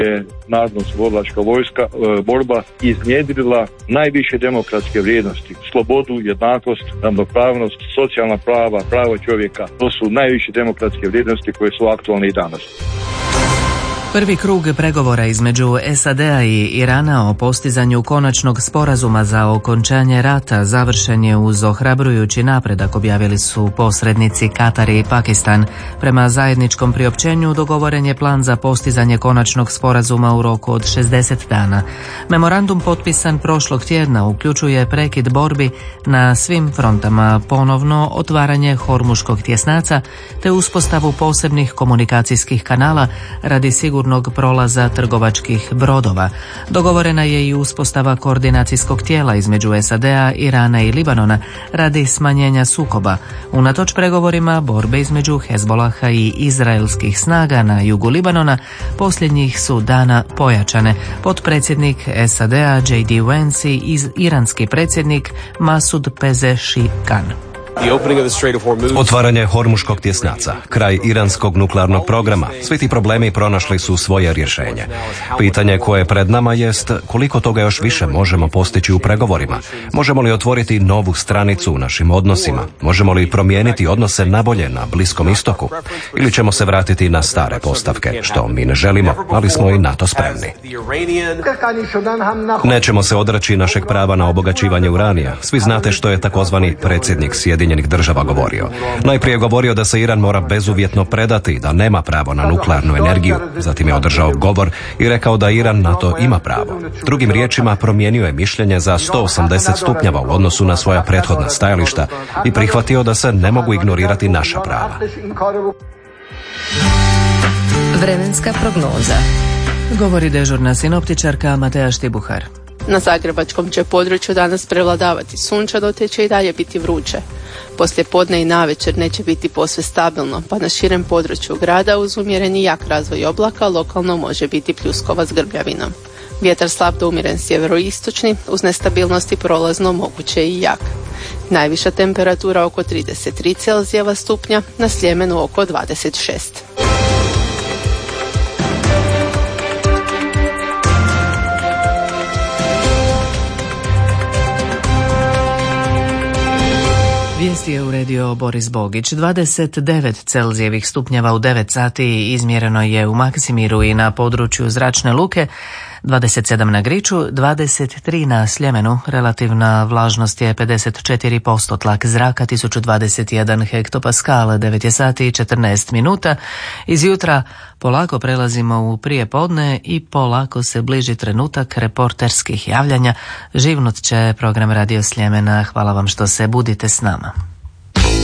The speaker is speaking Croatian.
je narodno-oslobodilačka borba iznjedrila najviše demokratske vrijednosti. Slobodu, jednakost, ravnopravnost, socijalna prava, prava čovjeka. To su najviše demokratske vrijednosti koje su aktualne i danas. Prvi krug pregovora između SAD-a i Irana o postizanju konačnog sporazuma za okončanje rata završen je uz ohrabrujući napredak, objavili su posrednici Katar i Pakistan. Prema zajedničkom priopćenju dogovoren je plan za postizanje konačnog sporazuma u roku od 60 dana. Memorandum potpisan prošlog tjedna uključuje prekid borbi na svim frontama, ponovno otvaranje Hormuškog tjesnaca te uspostavu posebnih komunikacijskih kanala radi sigurnog prolaza trgovačkih brodova. Dogovorena je i uspostava koordinacijskog tijela između SAD-a, Irana i Libanona radi smanjenja sukoba. Unatoč pregovorima, borbe između Hezbolaha i izraelskih snaga na jugu Libanona posljednjih su dana pojačane. Potpredsjednik SAD-a J.D. Vance i iranski predsjednik Masud Pezeshkian. Otvaranje Hormuškog tjesnaca, kraj iranskog nuklearnog programa, svi ti problemi pronašli su svoje rješenje. Pitanje koje je pred nama jest koliko toga još više možemo postići u pregovorima. Možemo li otvoriti novu stranicu u našim odnosima? Možemo li promijeniti odnose nabolje na Bliskom istoku? Ili ćemo se vratiti na stare postavke, što mi ne želimo, ali smo i na to spremni. Nećemo se odreći našeg prava na obogaćivanje uranija. Svi znate što je takozvani predsjednik Sjedinjenih država govorio. Najprije govorio da se Iran mora bezuvjetno predati, da nema pravo na nuklearnu energiju. Zatim je održao govor i rekao da Iran na to ima pravo. Drugim riječima, promijenio je mišljenje za 180 stupnjeva u odnosu na svoja prethodna stajališta i prihvatio da se ne mogu ignorirati naša prava. Vremenska prognoza. Govori dežurna sinoptičarka Mateja Štibuhar. Na zagrebačkom će području danas prevladavati sunčano, te će i dalje biti vruće. Poslije podne i navečer neće biti posve stabilno, pa na širem području grada uz umjereni jak razvoj oblaka lokalno može biti pljuskova s grbljavinom. Vjetar slab do umjeren sjeveroistočni, uz nestabilnosti prolazno moguće i jak. Najviša temperatura oko 33 Celzijeva stupnja, na Sljemenu oko 26. Vijesti je uredio Boris Bogić. 29 Celzijevih stupnjeva u 9 sati izmjereno je u Maksimiru i na području Zračne luke, 27 na Griču, 23 na Sljemenu, relativna vlažnost je 54%, tlak zraka 1021 hektopaskal, 9 je sati i 14 minuta. Iz jutra polako prelazimo u prijepodne i polako se bliži trenutak reporterskih javljanja. Živnut će program Radio Sljemena. Hvala vam što se budite s nama.